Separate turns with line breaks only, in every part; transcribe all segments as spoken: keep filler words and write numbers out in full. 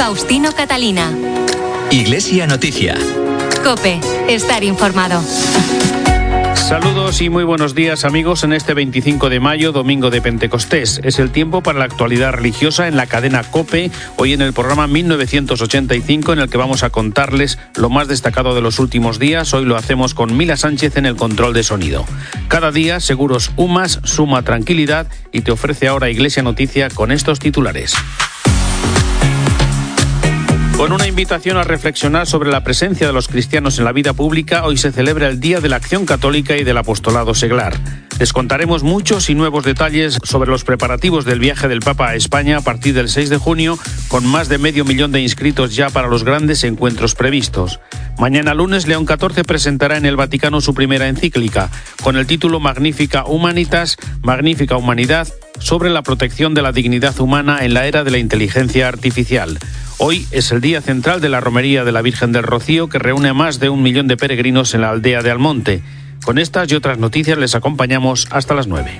Faustino Catalina.
Iglesia Noticia.
COPE. Estar informado.
Saludos y muy buenos días, amigos, en este veinticinco de mayo, domingo de Pentecostés. Es el tiempo para la actualidad religiosa en la cadena COPE, hoy en el programa mil novecientos ochenta y cinco, en el que vamos a contarles lo más destacado de los últimos días. Hoy lo hacemos con Mila Sánchez en el control de sonido. Cada día, Seguros UMAS suma tranquilidad y te ofrece ahora Iglesia Noticia con estos titulares. Con una invitación a reflexionar sobre la presencia de los cristianos en la vida pública, hoy se celebra el Día de la Acción Católica y del Apostolado Seglar. Les contaremos muchos y nuevos detalles sobre los preparativos del viaje del Papa a España a partir del seis de junio, con más de medio millón de inscritos ya para los grandes encuentros previstos. Mañana lunes, León catorce presentará en el Vaticano su primera encíclica, con el título Magnifica Humanitas, Magnífica Humanidad, sobre la protección de la dignidad humana en la era de la inteligencia artificial. Hoy es el día central de la Romería de la Virgen del Rocío, que reúne a más de un millón de peregrinos en la aldea de Almonte. Con estas y otras noticias les acompañamos hasta las nueve.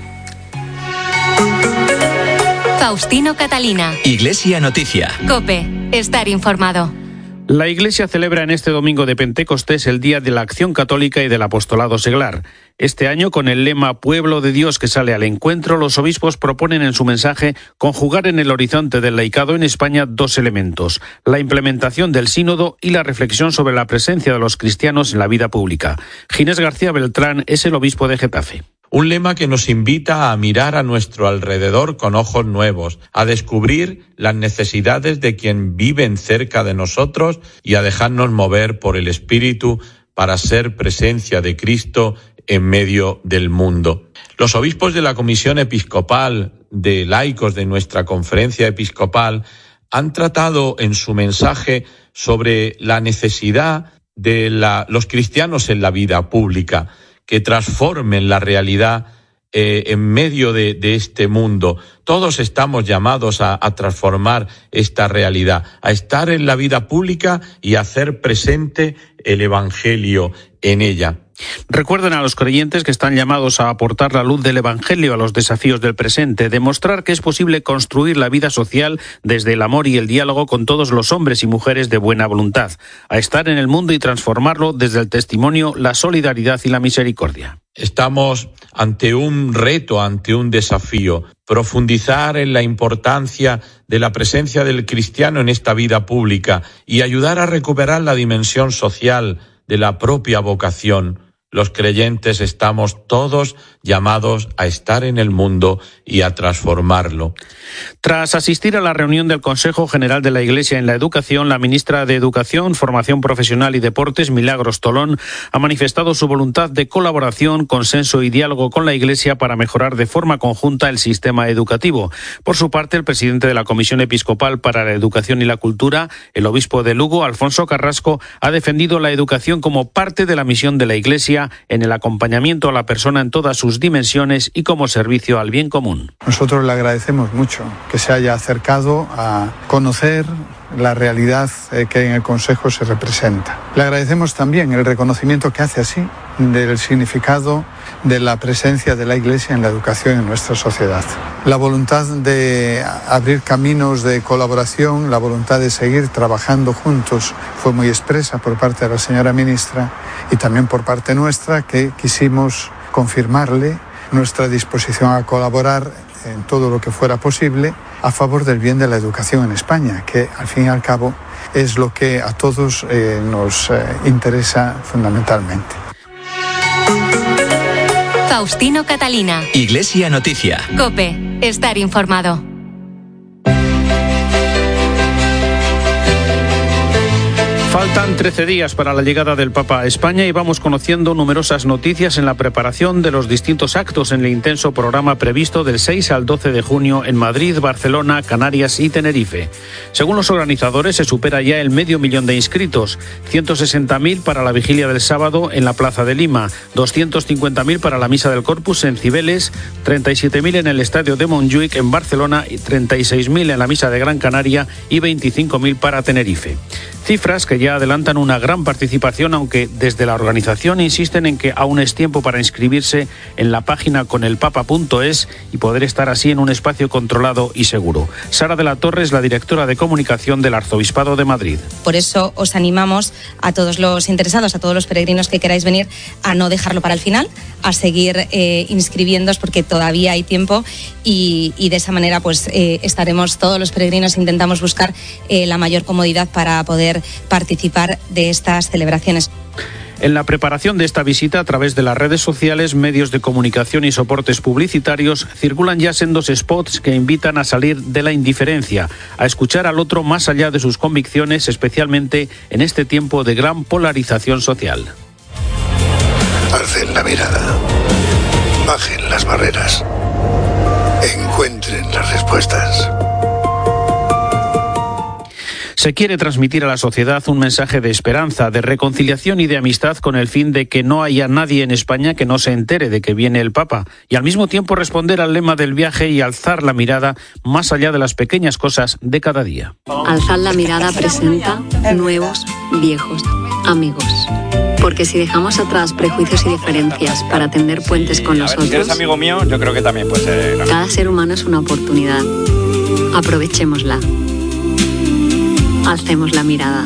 Faustino Catalina.
Iglesia Noticia.
COPE. Estar informado.
La Iglesia celebra en este domingo de Pentecostés el Día de la Acción Católica y del Apostolado Seglar. Este año, con el lema Pueblo de Dios que sale al encuentro, los obispos proponen en su mensaje conjugar en el horizonte del laicado en España dos elementos: la implementación del sínodo y la reflexión sobre la presencia de los cristianos en la vida pública. Ginés García Beltrán es el obispo de Getafe.
Un lema que nos invita a mirar a nuestro alrededor con ojos nuevos, a descubrir las necesidades de quien viven cerca de nosotros y a dejarnos mover por el Espíritu para ser presencia de Cristo en medio del mundo. Los obispos de la Comisión Episcopal de Laicos de nuestra Conferencia Episcopal han tratado en su mensaje sobre la necesidad de la, los cristianos en la vida pública, que transformen la realidad eh, en medio de, de este mundo. Todos estamos llamados a, a transformar esta realidad, a estar en la vida pública y a hacer presente el Evangelio en ella.
Recuerden a los creyentes que están llamados a aportar la luz del Evangelio a los desafíos del presente, demostrar que es posible construir la vida social desde el amor y el diálogo con todos los hombres y mujeres de buena voluntad, a estar en el mundo y transformarlo desde el testimonio, la solidaridad y la misericordia.
Estamos ante un reto, ante un desafío, profundizar en la importancia de la presencia del cristiano en esta vida pública y ayudar a recuperar la dimensión social de la propia vocación. Los creyentes estamos todos llamados a estar en el mundo y a transformarlo.
Tras asistir a la reunión del Consejo General de la Iglesia en la Educación, la ministra de Educación, Formación Profesional y Deportes, Milagros Tolón, ha manifestado su voluntad de colaboración, consenso y diálogo con la Iglesia para mejorar de forma conjunta el sistema educativo. Por su parte, el presidente de la Comisión Episcopal para la Educación y la Cultura, el obispo de Lugo, Alfonso Carrasco, ha defendido la educación como parte de la misión de la Iglesia en el acompañamiento a la persona en todas sus dimensiones y como servicio al bien común.
Nosotros le agradecemos mucho que se haya acercado a conocer la realidad que en el Consejo se representa. Le agradecemos también el reconocimiento que hace así del significado de la presencia de la Iglesia en la educación en nuestra sociedad. La voluntad de abrir caminos de colaboración, la voluntad de seguir trabajando juntos fue muy expresa por parte de la señora ministra y también por parte nuestra, que quisimos confirmarle nuestra disposición a colaborar en todo lo que fuera posible a favor del bien de la educación en España, que al fin y al cabo es lo que a todos eh, nos eh, interesa fundamentalmente.
Faustino Catalina.
Iglesia Noticia.
COPE. Estar informado.
Faltan trece días para la llegada del Papa a España y vamos conociendo numerosas noticias en la preparación de los distintos actos en el intenso programa previsto del seis al doce de junio en Madrid, Barcelona, Canarias y Tenerife. Según los organizadores, se supera ya el medio millón de inscritos, ciento sesenta mil para la vigilia del sábado en la Plaza de Lima, doscientos cincuenta mil para la Misa del Corpus en Cibeles, treinta y siete mil en el Estadio de Montjuic en Barcelona, treinta y seis mil en la Misa de Gran Canaria y veinticinco mil para Tenerife. Cifras que ya ya adelantan una gran participación, aunque desde la organización insisten en que aún es tiempo para inscribirse en la página conelpapa punto es y poder estar así en un espacio controlado y seguro. Sara de la Torre es la directora de comunicación del Arzobispado de Madrid.
Por eso os animamos a todos los interesados, a todos los peregrinos que queráis venir, a no dejarlo para el final, a seguir eh, inscribiéndoos porque todavía hay tiempo y, y de esa manera pues eh, estaremos todos los peregrinos, intentamos buscar eh, la mayor comodidad para poder participar de estas celebraciones.
En la preparación de esta visita, a través de las redes sociales, medios de comunicación y soportes publicitarios, circulan ya sendos spots que invitan a salir de la indiferencia, a escuchar al otro más allá de sus convicciones, especialmente en este tiempo de gran polarización social.
Alcen la mirada, bajen las barreras, encuentren las respuestas.
Se quiere transmitir a la sociedad un mensaje de esperanza, de reconciliación y de amistad con el fin de que no haya nadie en España que no se entere de que viene el Papa y al mismo tiempo responder al lema del viaje y alzar la mirada más allá de las pequeñas cosas de cada día.
Alzar la mirada presenta nuevos, viejos, amigos. Porque si dejamos atrás prejuicios y diferencias para tender puentes con nosotros,
si eres amigo mío, yo creo que también puede ser.
Cada ser humano es una oportunidad. Aprovechémosla. Alcemos la mirada.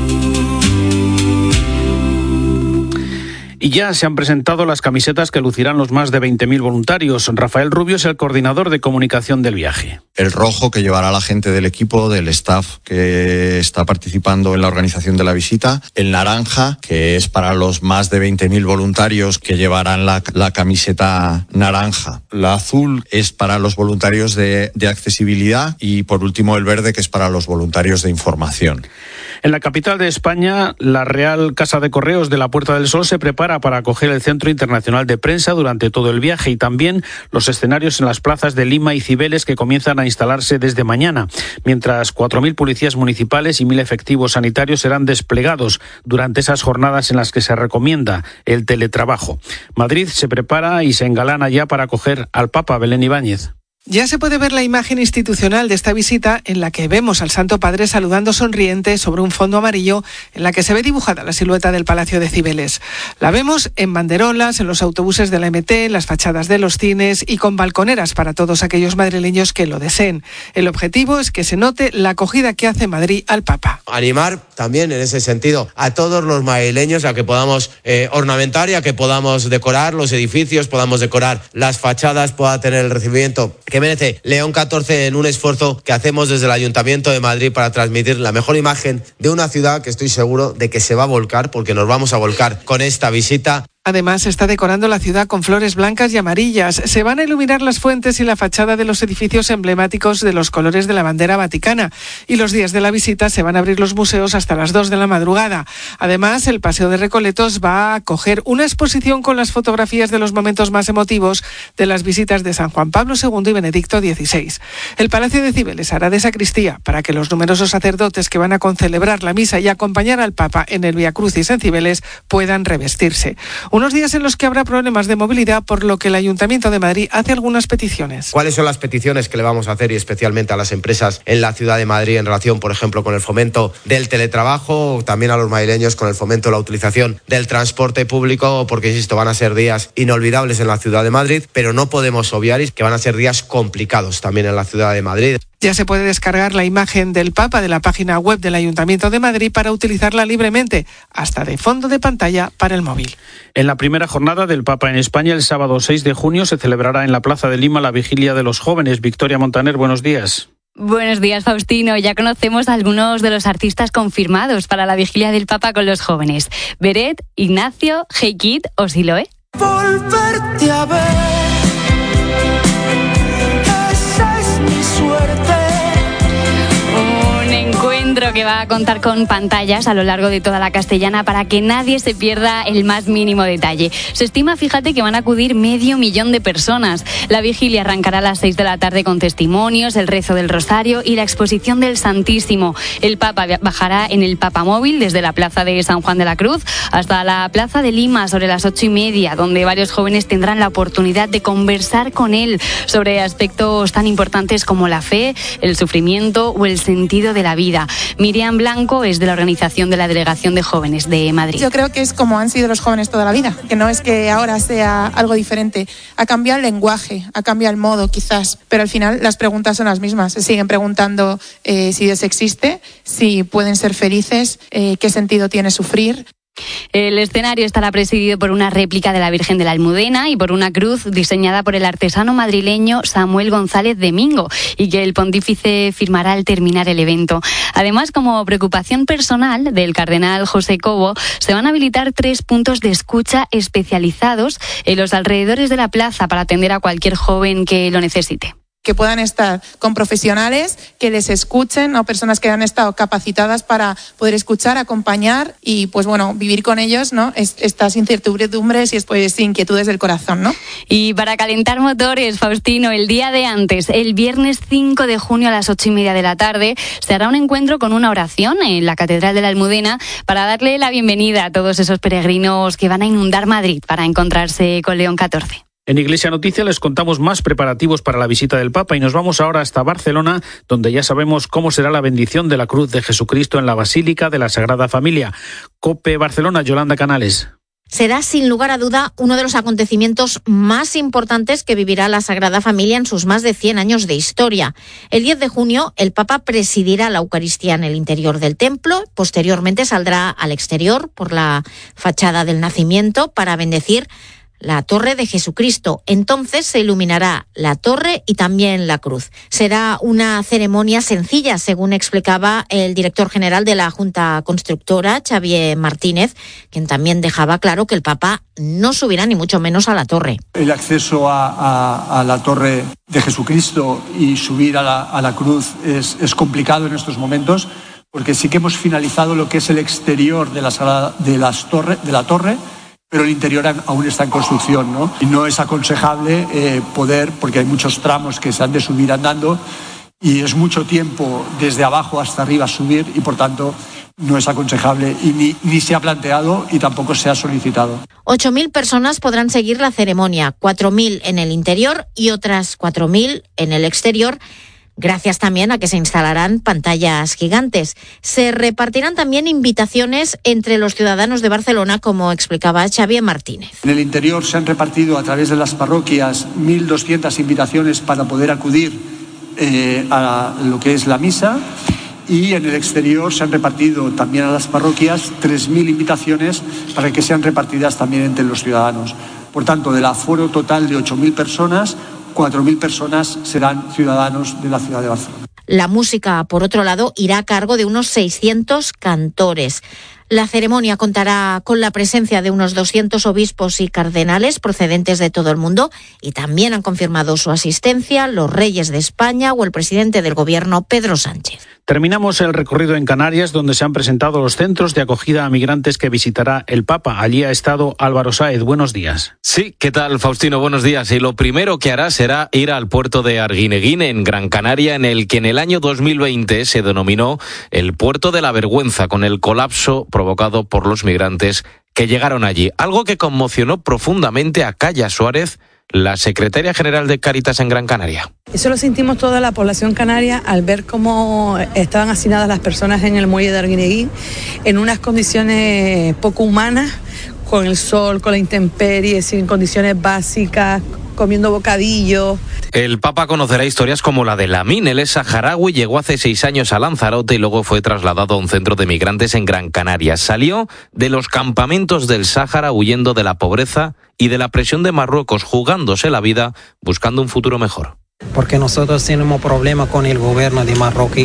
Y ya se han presentado las camisetas que lucirán los más de veinte mil voluntarios. Rafael Rubio es el coordinador de comunicación del viaje.
El rojo, que llevará la gente del equipo, del staff que está participando en la organización de la visita. El naranja, que es para los más de veinte mil voluntarios que llevarán la, la camiseta naranja. La azul es para los voluntarios de, de accesibilidad. Y por último el verde, que es para los voluntarios de información.
En la capital de España, la Real Casa de Correos de la Puerta del Sol se prepara para acoger el Centro Internacional de Prensa durante todo el viaje y también los escenarios en las plazas de Lima y Cibeles que comienzan a instalarse desde mañana, mientras cuatro mil policías municipales y mil efectivos sanitarios serán desplegados durante esas jornadas en las que se recomienda el teletrabajo. Madrid se prepara y se engalana ya para acoger al Papa. Belén Ibáñez.
Ya se puede ver la imagen institucional de esta visita en la que vemos al Santo Padre saludando sonriente sobre un fondo amarillo en la que se ve dibujada la silueta del Palacio de Cibeles. La vemos en banderolas, en los autobuses de la eme te, en las fachadas de los cines y con balconeras para todos aquellos madrileños que lo deseen. El objetivo es que se note la acogida que hace Madrid al Papa.
Animar también en ese sentido a todos los madrileños a que podamos eh, ornamentar y a que podamos decorar los edificios, podamos decorar las fachadas, pueda tener el recibimiento que merece León catorce en un esfuerzo que hacemos desde el Ayuntamiento de Madrid para transmitir la mejor imagen de una ciudad que estoy seguro de que se va a volcar, porque nos vamos a volcar con esta visita.
Además, se está decorando la ciudad con flores blancas y amarillas. Se van a iluminar las fuentes y la fachada de los edificios emblemáticos de los colores de la bandera vaticana. Y los días de la visita se van a abrir los museos hasta las dos de la madrugada. Además, el Paseo de Recoletos va a acoger una exposición con las fotografías de los momentos más emotivos de las visitas de San Juan Pablo segundo y Benedicto dieciséis. El Palacio de Cibeles hará de sacristía para que los numerosos sacerdotes que van a concelebrar la misa y acompañar al Papa en el Vía Crucis en Cibeles puedan revestirse. Unos días en los que habrá problemas de movilidad, por lo que el Ayuntamiento de Madrid hace algunas peticiones.
¿Cuáles son las peticiones que le vamos a hacer y especialmente a las empresas en la Ciudad de Madrid en relación, por ejemplo, con el fomento del teletrabajo, también a los madrileños con el fomento de la utilización del transporte público, porque, insisto, van a ser días inolvidables en la Ciudad de Madrid, pero no podemos obviar que van a ser días complicados también en la Ciudad de Madrid.
Ya se puede descargar la imagen del Papa de la página web del Ayuntamiento de Madrid para utilizarla libremente, hasta de fondo de pantalla para el móvil.
En la primera jornada del Papa en España, el sábado seis de junio, se celebrará en la Plaza de Lima la Vigilia de los Jóvenes. Victoria Montaner, buenos días.
Buenos días, Faustino. Ya conocemos a algunos de los artistas confirmados para la Vigilia del Papa con los jóvenes. Beret, Ignacio, Hey Kid o Siloé.
Volverte a ver.
Que va a contar con pantallas a lo largo de toda la Castellana para que nadie se pierda el más mínimo detalle. Se estima, fíjate, que van a acudir medio millón de personas. La vigilia arrancará a las seis de la tarde con testimonios, el rezo del Rosario y la exposición del Santísimo. El Papa bajará en el Papamóvil desde la plaza de San Juan de la Cruz hasta la plaza de Lima sobre las ocho y media, donde varios jóvenes tendrán la oportunidad de conversar con él sobre aspectos tan importantes como la fe, el sufrimiento o el sentido de la vida. Miriam Blanco es de la organización de la Delegación de Jóvenes de Madrid.
Yo creo que es como han sido los jóvenes toda la vida, que no es que ahora sea algo diferente. Ha cambiado el lenguaje, ha cambiado el modo quizás, pero al final las preguntas son las mismas. Se siguen preguntando eh, si Dios existe, si pueden ser felices, eh, qué sentido tiene sufrir.
El escenario estará presidido por una réplica de la Virgen de la Almudena y por una cruz diseñada por el artesano madrileño Samuel González de Mingo y que el pontífice firmará al terminar el evento. Además, como preocupación personal del cardenal José Cobo, se van a habilitar tres puntos de escucha especializados en los alrededores de la plaza para atender a cualquier joven que lo necesite.
Que puedan estar con profesionales que les escuchen, o personas que han estado capacitadas para poder escuchar, acompañar y, pues bueno, vivir con ellos, ¿no? Estas incertidumbres y pues inquietudes del corazón, ¿no?
Y para calentar motores, Faustino, el día de antes, el viernes cinco de junio a las ocho y media de la tarde, se hará un encuentro con una oración en la Catedral de la Almudena para darle la bienvenida a todos esos peregrinos que van a inundar Madrid para encontrarse con León catorce.
En Iglesia Noticia les contamos más preparativos para la visita del Papa y nos vamos ahora hasta Barcelona, donde ya sabemos cómo será la bendición de la cruz de Jesucristo en la Basílica de la Sagrada Familia. COPE Barcelona, Yolanda Canales.
Será sin lugar a duda uno de los acontecimientos más importantes que vivirá la Sagrada Familia en sus más de cien años de historia. El diez de junio el Papa presidirá la Eucaristía en el interior del templo, posteriormente saldrá al exterior por la fachada del Nacimiento para bendecir la Torre de Jesucristo. Entonces se iluminará la torre y también la cruz. Será una ceremonia sencilla, según explicaba el director general de la Junta Constructora, Xavier Martínez, quien también dejaba claro que el Papa no subirá ni mucho menos a la torre.
El acceso a, a, a la Torre de Jesucristo y subir a la, a la cruz es, es complicado en estos momentos, porque sí que hemos finalizado lo que es el exterior de la, sala, de las torre, de la torre, pero el interior aún está en construcción, ¿no? Y no es aconsejable eh, poder, porque hay muchos tramos que se han de subir andando y es mucho tiempo desde abajo hasta arriba subir y, por tanto, no es aconsejable y ni, ni se ha planteado y tampoco se ha solicitado.
ocho mil personas podrán seguir la ceremonia, cuatro mil en el interior y otras cuatro mil en el exterior, gracias también a que se instalarán pantallas gigantes. Se repartirán también invitaciones entre los ciudadanos de Barcelona, como explicaba Xavier Martínez.
En el interior se han repartido a través de las parroquias mil doscientas invitaciones para poder acudir eh, a lo que es la misa, y en el exterior se han repartido también a las parroquias tres mil invitaciones para que sean repartidas también entre los ciudadanos. Por tanto, del aforo total de ocho mil personas, cuatro mil personas serán ciudadanos de la ciudad de Barcelona.
La música, por otro lado, irá a cargo de unos seiscientos cantores. La ceremonia contará con la presencia de unos doscientos obispos y cardenales procedentes de todo el mundo y también han confirmado su asistencia los reyes de España o el presidente del gobierno, Pedro Sánchez.
Terminamos el recorrido en Canarias, donde se han presentado los centros de acogida a migrantes que visitará el Papa. Allí ha estado Álvaro Sáez. Buenos días.
Sí, ¿qué tal, Faustino? Buenos días. Y lo primero que hará será ir al puerto de Arguineguín, en Gran Canaria, en el que en el año dos mil veinte se denominó el puerto de la vergüenza, con el colapso provocado por los migrantes que llegaron allí. Algo que conmocionó profundamente a Calla Suárez, la secretaria general de Cáritas en Gran Canaria.
Eso lo sentimos toda la población canaria al ver cómo estaban hacinadas las personas en el muelle de Arguineguín en unas condiciones poco humanas, con el sol, con la intemperie, sin condiciones básicas, comiendo bocadillos.
El Papa conocerá historias como la de Lamin. Él es saharaui, llegó hace seis años a Lanzarote y luego fue trasladado a un centro de migrantes en Gran Canaria. Salió de los campamentos del Sáhara huyendo de la pobreza y de la presión de Marruecos, jugándose la vida, buscando un futuro mejor.
Porque nosotros tenemos problemas con el gobierno de Marruecos.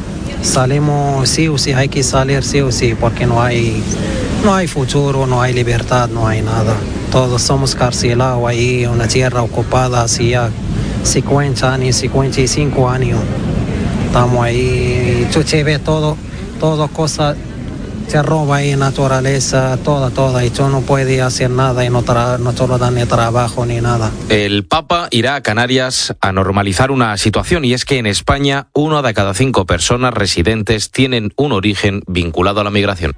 Salimos sí o sí, hay que salir sí o sí, porque no hay, no hay futuro, no hay libertad, no hay nada. Todos somos carcelados ahí, una tierra ocupada hacía cincuenta años, cincuenta y cinco años. Estamos ahí, tú te ves todo, todo cosas, te roba ahí naturaleza, toda, toda, y tú no puedes hacer nada y no, tra- no te lo dan ni trabajo ni nada.
El Papa irá a Canarias a normalizar una situación, y es que en España una de cada cinco personas residentes tienen un origen vinculado a la migración.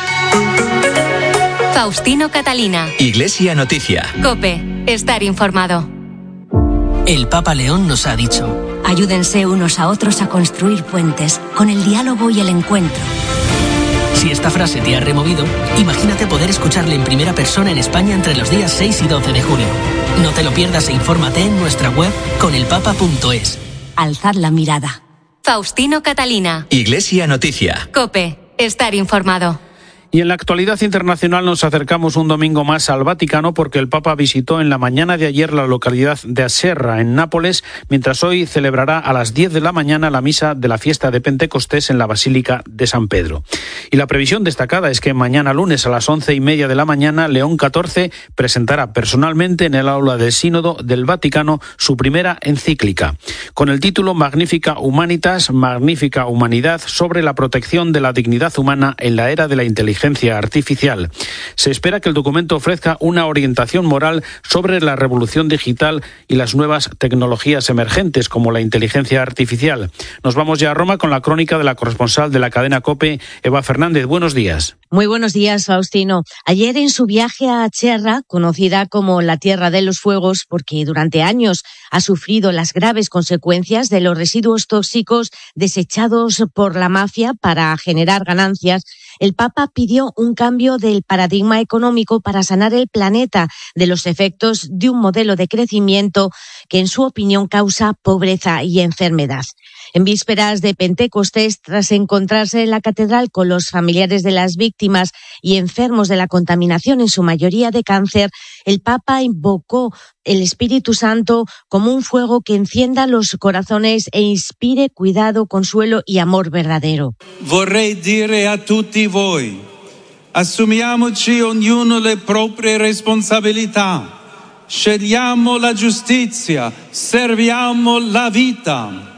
Faustino Catalina.
Iglesia Noticia.
COPE. Estar informado.
El Papa León nos ha dicho: Ayúdense unos a otros a construir puentes con el diálogo y el encuentro.
Si esta frase te ha removido, imagínate poder escucharle en primera persona en España entre los días seis y doce de junio. No te lo pierdas e infórmate en nuestra web conelpapa punto es.
Alzad la mirada.
Faustino Catalina.
Iglesia Noticia.
COPE. Estar informado.
Y en la actualidad internacional nos acercamos un domingo más al Vaticano porque el Papa visitó en la mañana de ayer la localidad de Aserra, en Nápoles, mientras hoy celebrará a las diez de la mañana la misa de la fiesta de Pentecostés en la Basílica de San Pedro. Y la previsión destacada es que mañana lunes a las once y media de la mañana León catorce presentará personalmente en el aula del Sínodo del Vaticano su primera encíclica, con el título Magnifica Humanitas, Magnífica Humanidad, sobre la protección de la dignidad humana en la era de la inteligencia artificial. Se espera que el documento ofrezca una orientación moral sobre la revolución digital y las nuevas tecnologías emergentes como la inteligencia artificial. Nos vamos ya a Roma con la crónica de la corresponsal de la cadena COPE, Eva Fernández. Buenos días.
Muy buenos días, Faustino. Ayer en su viaje a Acerra, conocida como la Tierra de los Fuegos, porque durante años ha sufrido las graves consecuencias de los residuos tóxicos desechados por la mafia para generar ganancias, el Papa pidió un cambio del paradigma económico para sanar el planeta de los efectos de un modelo de crecimiento que, en su opinión, causa pobreza y enfermedad. En vísperas de Pentecostés, tras encontrarse en la catedral con los familiares de las víctimas y enfermos de la contaminación, en su mayoría de cáncer, el Papa invocó el Espíritu Santo como un fuego que encienda los corazones e inspire cuidado, consuelo y amor verdadero.
Vorrei dire a tutti voi, assumiamoci ognuno le proprie responsabilità, scegliamo la giustizia, serviamo la vita.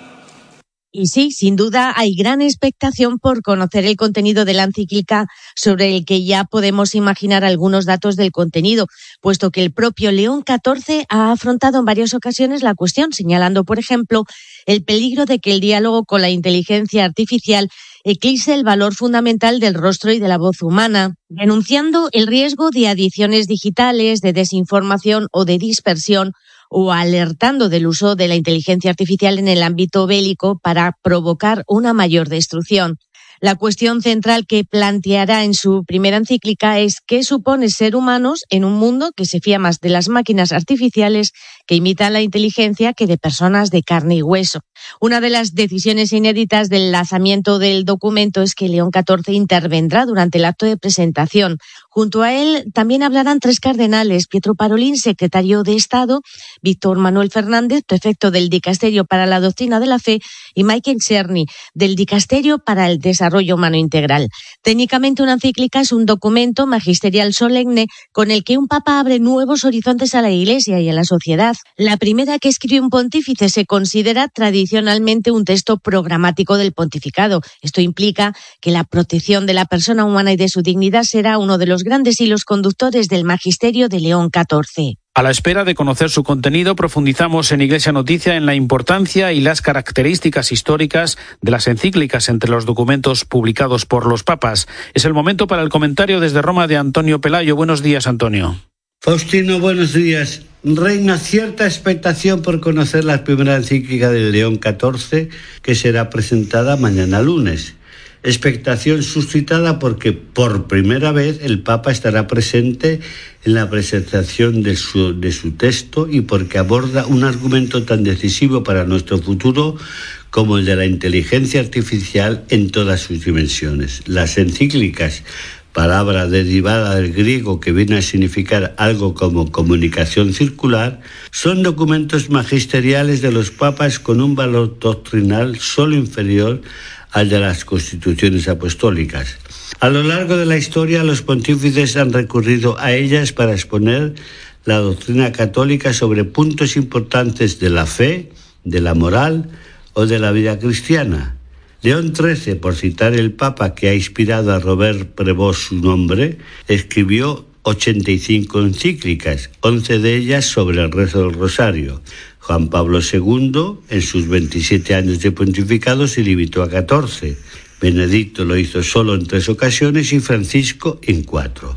Y sí, sin duda hay gran expectación por conocer el contenido de la encíclica, sobre el que ya podemos imaginar algunos datos del contenido, puesto que el propio León catorce ha afrontado en varias ocasiones la cuestión, señalando, por ejemplo, el peligro de que el diálogo con la inteligencia artificial eclipse el valor fundamental del rostro y de la voz humana, denunciando el riesgo de adicciones digitales, de desinformación o de dispersión, o alertando del uso de la inteligencia artificial en el ámbito bélico para provocar una mayor destrucción. La cuestión central que planteará en su primera encíclica es qué supone ser humanos en un mundo que se fía más de las máquinas artificiales que imitan la inteligencia que de personas de carne y hueso. Una de las decisiones inéditas del lanzamiento del documento es que León catorce intervendrá durante el acto de presentación. Junto a él también hablarán tres cardenales: Pietro Parolin, secretario de Estado, Víctor Manuel Fernández, prefecto del Dicasterio para la Doctrina de la Fe, y Michael Czerny, del Dicasterio para el Desarrollo Humano Integral. Técnicamente, una encíclica es un documento magisterial solemne con el que un papa abre nuevos horizontes a la Iglesia y a la sociedad. La primera que escribe un pontífice se considera tradicionalmente un texto programático del pontificado. Esto implica que la protección de la persona humana y de su dignidad será uno de los grandes hilos conductores del magisterio de León catorce.
A la espera de conocer su contenido, profundizamos en Iglesia Noticia en la importancia y las características históricas de las encíclicas entre los documentos publicados por los papas. Es el momento para el comentario desde Roma de Antonio Pelayo. Buenos días, Antonio.
Faustino, buenos días. Reina cierta expectación por conocer la primera encíclica de León catorce, que será presentada mañana lunes. Expectación suscitada porque por primera vez el Papa estará presente en la presentación de su, de su texto, y porque aborda un argumento tan decisivo para nuestro futuro como el de la inteligencia artificial en todas sus dimensiones. Las encíclicas, palabra derivada del griego que viene a significar algo como comunicación circular, son documentos magisteriales de los papas con un valor doctrinal solo inferior al de las constituciones apostólicas. A lo largo de la historia, los pontífices han recurrido a ellas para exponer la doctrina católica sobre puntos importantes de la fe, de la moral o de la vida cristiana. León trece, por citar el Papa que ha inspirado a Robert Prevost su nombre, escribió ochenta y cinco encíclicas, once de ellas sobre el rezo del rosario. Juan Pablo segundo, en sus veintisiete años de pontificado, se limitó a catorce. Benedicto lo hizo solo en tres ocasiones y Francisco en cuatro.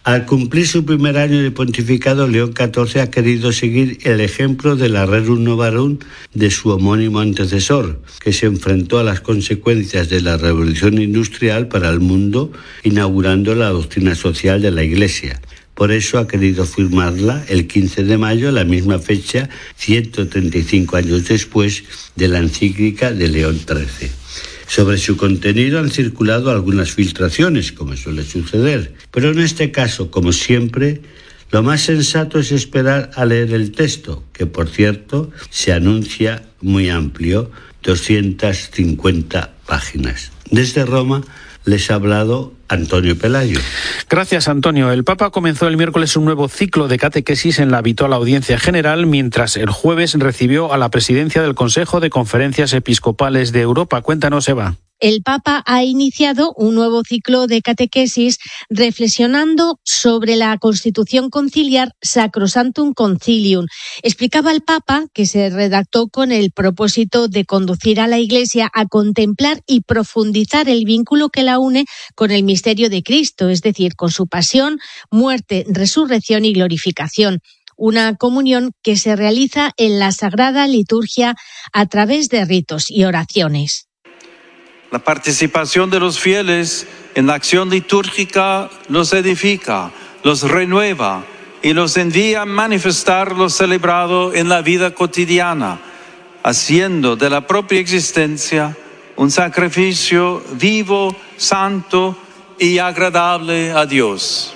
Al cumplir su primer año de pontificado, León catorce ha querido seguir el ejemplo de la Rerum Novarum de su homónimo antecesor, que se enfrentó a las consecuencias de la revolución industrial para el mundo, inaugurando la doctrina social de la Iglesia. Por eso ha querido firmarla el quince de mayo, la misma fecha, ciento treinta y cinco años después de la encíclica de León trece. Sobre su contenido han circulado algunas filtraciones, como suele suceder, pero en este caso, como siempre, lo más sensato es esperar a leer el texto, que por cierto se anuncia muy amplio, doscientas cincuenta páginas. Desde Roma les ha hablado Antonio Pelayo.
Gracias, Antonio. El Papa comenzó el miércoles un nuevo ciclo de catequesis en la habitual audiencia general, mientras el jueves recibió a la presidencia del Consejo de Conferencias Episcopales de Europa. Cuéntanos, Eva.
El Papa ha iniciado un nuevo ciclo de catequesis reflexionando sobre la Constitución conciliar Sacrosanctum Concilium. Explicaba el Papa que se redactó con el propósito de conducir a la Iglesia a contemplar y profundizar el vínculo que la une con el misterio de Cristo, es decir, con su pasión, muerte, resurrección y glorificación. Una comunión que se realiza en la Sagrada Liturgia a través de ritos y oraciones.
La participación de los fieles en la acción litúrgica los edifica, los renueva y los envía a manifestar lo celebrado en la vida cotidiana, haciendo de la propia existencia un sacrificio vivo, santo y agradable a Dios.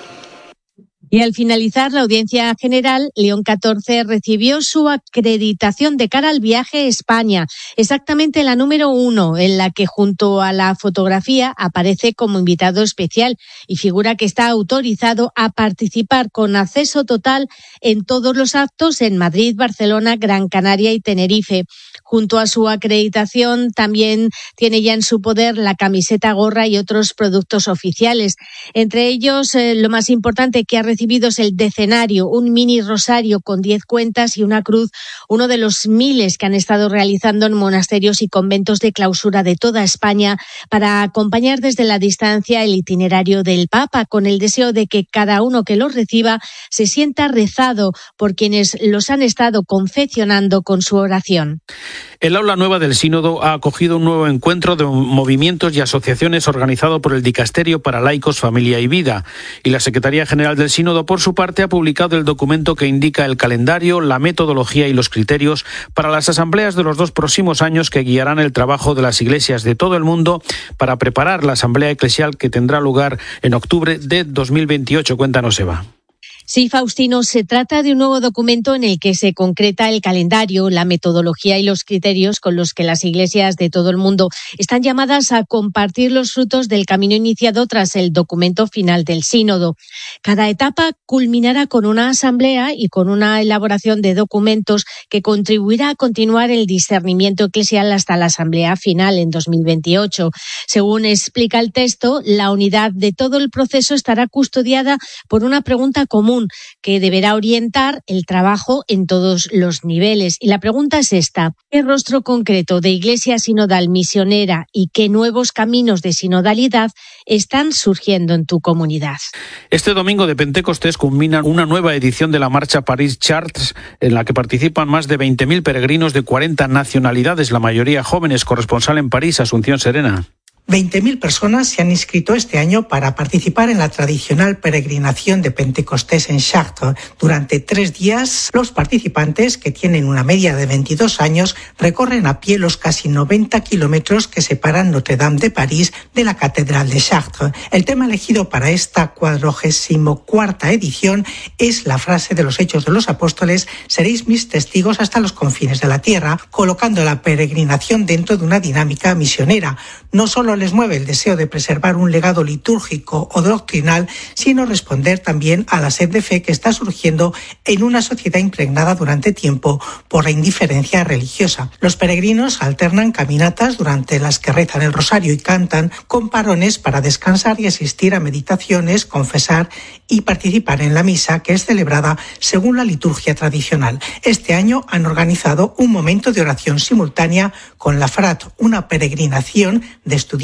Y al finalizar la audiencia general, León catorce recibió su acreditación de cara al viaje a España, exactamente la número uno, en la que junto a la fotografía aparece como invitado especial y figura que está autorizado a participar con acceso total en todos los actos en Madrid, Barcelona, Gran Canaria y Tenerife. Junto a su acreditación también tiene ya en su poder la camiseta, gorra y otros productos oficiales. Entre ellos, eh, lo más importante que ha recibido es el decenario, un mini rosario con diez cuentas y una cruz, uno de los miles que han estado realizando en monasterios y conventos de clausura de toda España para acompañar desde la distancia el itinerario del Papa, con el deseo de que cada uno que los reciba se sienta rezado por quienes los han estado confeccionando con su oración.
El aula nueva del Sínodo ha acogido un nuevo encuentro de movimientos y asociaciones organizado por el Dicasterio para Laicos, Familia y Vida. Y la Secretaría General del Sínodo, por su parte, ha publicado el documento que indica el calendario, la metodología y los criterios para las asambleas de los dos próximos años que guiarán el trabajo de las iglesias de todo el mundo para preparar la asamblea eclesial que tendrá lugar en octubre de dos mil veintiocho. Cuéntanos, Eva.
Sí, Faustino, se trata de un nuevo documento en el que se concreta el calendario, la metodología y los criterios con los que las iglesias de todo el mundo están llamadas a compartir los frutos del camino iniciado tras el documento final del Sínodo. Cada etapa culminará con una asamblea y con una elaboración de documentos que contribuirá a continuar el discernimiento eclesial hasta la asamblea final en dos mil veintiocho. Según explica el texto, la unidad de todo el proceso estará custodiada por una pregunta común que deberá orientar el trabajo en todos los niveles. Y la pregunta es esta: ¿qué rostro concreto de iglesia sinodal misionera y qué nuevos caminos de sinodalidad están surgiendo en tu comunidad?
Este domingo de Pentecostés culmina una nueva edición de la Marcha París Chartres, en la que participan más de veinte mil peregrinos de cuarenta nacionalidades, la mayoría jóvenes. Corresponsal en París, Asunción Serena.
veinte mil personas se han inscrito este año para participar en la tradicional peregrinación de Pentecostés en Chartres. Durante tres días, los participantes, que tienen una media de veintidós años, recorren a pie los casi noventa kilómetros que separan Notre Dame de París de la Catedral de Chartres. El tema elegido para esta cuadragésimo cuarta edición es la frase de los Hechos de los Apóstoles: «Seréis mis testigos hasta los confines de la tierra», colocando la peregrinación dentro de una dinámica misionera. No solo les mueve el deseo de preservar un legado litúrgico o doctrinal, sino responder también a la sed de fe que está surgiendo en una sociedad impregnada durante tiempo por la indiferencia religiosa. Los peregrinos alternan caminatas durante las que rezan el rosario y cantan, con parones para descansar y asistir a meditaciones, confesar y participar en la misa, que es celebrada según la liturgia tradicional. Este año han organizado un momento de oración simultánea con la Frat, una peregrinación de estudiantes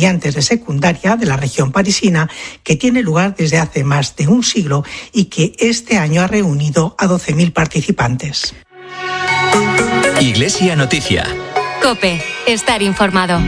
estudiantes de secundaria de la región parisina, que tiene lugar desde hace más de un siglo y que este año ha reunido a doce mil participantes.
Iglesia Noticia.
COPE. Estar informado.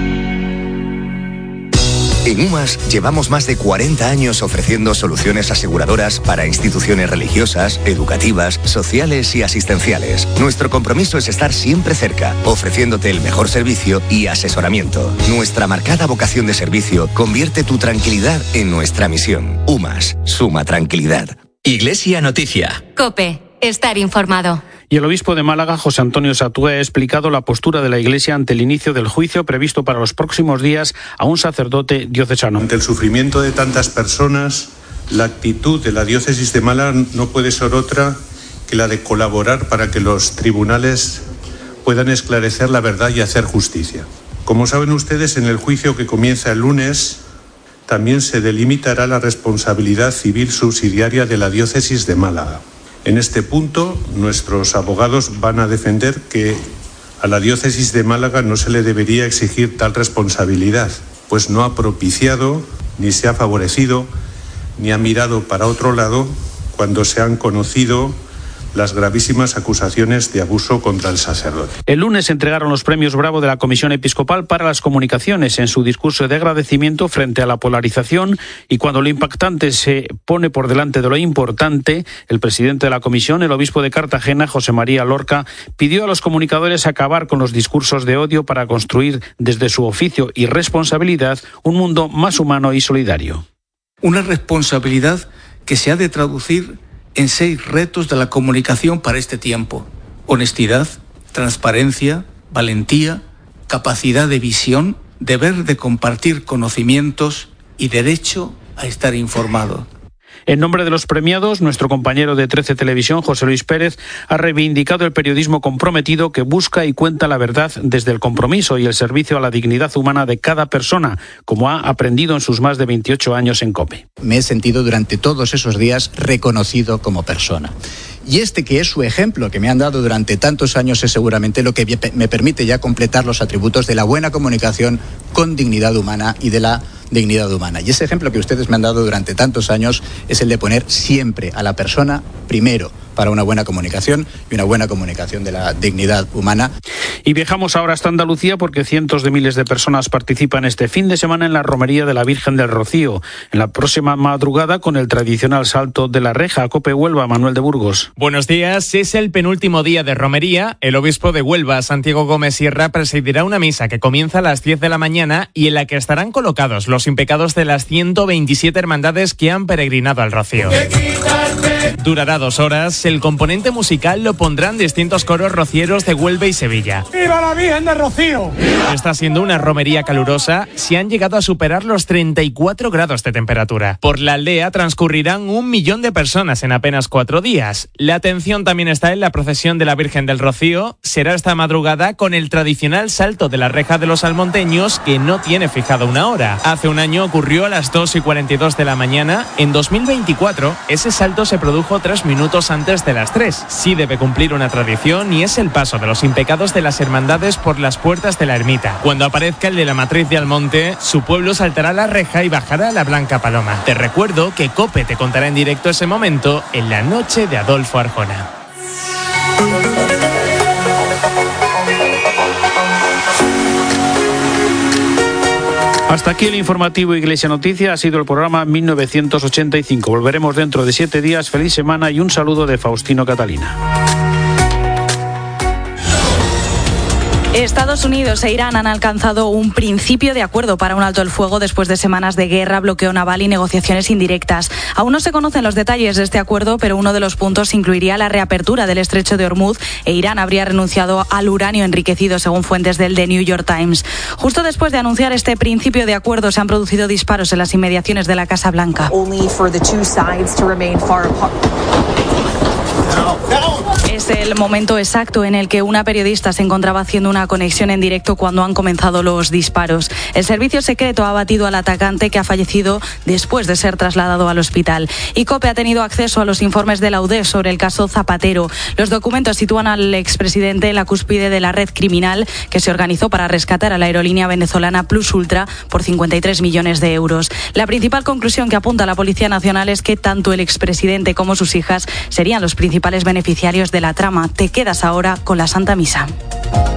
En UMAS llevamos más de cuarenta años ofreciendo soluciones aseguradoras para instituciones religiosas, educativas, sociales y asistenciales. Nuestro compromiso es estar siempre cerca, ofreciéndote el mejor servicio y asesoramiento. Nuestra marcada vocación de servicio convierte tu tranquilidad en nuestra misión. UMAS, suma tranquilidad.
Iglesia Noticia.
COPE. Estar informado.
Y el obispo de Málaga, José Antonio Satué, ha explicado la postura de la Iglesia ante el inicio del juicio previsto para los próximos días a un sacerdote diocesano.
Ante el sufrimiento de tantas personas, la actitud de la diócesis de Málaga no puede ser otra que la de colaborar para que los tribunales puedan esclarecer la verdad y hacer justicia. Como saben ustedes, en el juicio que comienza el lunes, también se delimitará la responsabilidad civil subsidiaria de la diócesis de Málaga. En este punto, nuestros abogados van a defender que a la diócesis de Málaga no se le debería exigir tal responsabilidad, pues no ha propiciado, ni se ha favorecido, ni ha mirado para otro lado cuando se han conocido las gravísimas acusaciones de abuso contra el sacerdote.
El lunes entregaron los premios Bravo de la Comisión Episcopal para las Comunicaciones en su discurso de agradecimiento frente a la polarización, y cuando lo impactante se pone por delante de lo importante, el presidente de la comisión, el obispo de Cartagena, José María Lorca, pidió a los comunicadores acabar con los discursos de odio para construir desde su oficio y responsabilidad un mundo más humano y solidario.
Una responsabilidad que se ha de traducir en seis retos de la comunicación para este tiempo: honestidad, transparencia, valentía, capacidad de visión, deber de compartir conocimientos y derecho a estar informado.
En nombre de los premiados, nuestro compañero de trece Televisión, José Luis Pérez, ha reivindicado el periodismo comprometido que busca y cuenta la verdad desde el compromiso y el servicio a la dignidad humana de cada persona, como ha aprendido en sus más de veintiocho años en COPE.
Me he sentido durante todos esos días reconocido como persona. Y este que es su ejemplo, que me han dado durante tantos años, es seguramente lo que me permite ya completar los atributos de la buena comunicación con dignidad humana y de la dignidad humana. Y ese ejemplo que ustedes me han dado durante tantos años es el de poner siempre a la persona primero para una buena comunicación y una buena comunicación de la dignidad humana.
Y viajamos ahora hasta Andalucía porque cientos de miles de personas participan este fin de semana en la romería de la Virgen del Rocío, en la próxima madrugada con el tradicional salto de la reja. COPE Huelva, Manuel de Burgos.
Buenos días, es el penúltimo día de romería. El obispo de Huelva, Santiago Gómez Sierra, presidirá una misa que comienza a las diez de la mañana y en la que estarán colocados los impecados de las ciento veintisiete hermandades que han peregrinado al Rocío. Durará dos horas. El componente musical lo pondrán distintos coros rocieros de Huelva y Sevilla.
¡Viva la Virgen del Rocío!
Está siendo una romería calurosa. Se han llegado a superar los treinta y cuatro grados de temperatura. Por la aldea transcurrirán un millón de personas en apenas cuatro días. La atención también está en la procesión de la Virgen del Rocío. Será esta madrugada con el tradicional salto de la reja de los almonteños, que no tiene fijada una hora. Hace un año ocurrió a las dos y cuarenta y dos de la mañana. En dos mil veinticuatro, ese salto se produjo tres minutos antes de las tres. Sí debe cumplir una tradición y es el paso de los impecados de las hermandades por las puertas de la ermita. Cuando aparezca el de la matriz de Almonte, su pueblo saltará la reja y bajará la Blanca Paloma. Te recuerdo que COPE te contará en directo ese momento en la noche de Adolfo Arjona.
Hasta aquí el informativo Iglesia Noticia. Ha sido el programa mil novecientos ochenta y cinco. Volveremos dentro de siete días. Feliz semana y un saludo de Faustino Catalina.
Estados Unidos e Irán han alcanzado un principio de acuerdo para un alto el fuego después de semanas de guerra, bloqueo naval y negociaciones indirectas. Aún no se conocen los detalles de este acuerdo, pero uno de los puntos incluiría la reapertura del estrecho de Hormuz e Irán habría renunciado al uranio enriquecido, según fuentes del The New York Times. Justo después de anunciar este principio de acuerdo, se han producido disparos en las inmediaciones de la Casa Blanca. Es el momento exacto en el que una periodista se encontraba haciendo una conexión en directo cuando han comenzado los disparos. El servicio secreto ha abatido al atacante, que ha fallecido después de ser trasladado al hospital. Y COPE ha tenido acceso a los informes de la U D E sobre el caso Zapatero. Los documentos sitúan al expresidente en la cúspide de la red criminal que se organizó para rescatar a la aerolínea venezolana Plus Ultra por cincuenta y tres millones de euros. La principal conclusión que apunta la Policía Nacional es que tanto el expresidente como sus hijas serían los principales beneficiarios de la trama. Te quedas ahora con la Santa Misa.